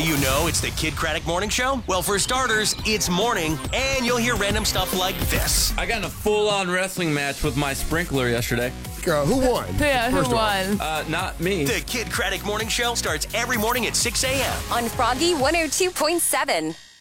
do you know it's the Kid Craddock Morning Show? Well, for starters, it's morning, and you'll hear random stuff like this. I got in a full-on wrestling match with my sprinkler yesterday. Who won? Yeah, who won? Not me. The Kid Craddock Morning Show starts every morning at 6 a.m. on Froggy 102.7.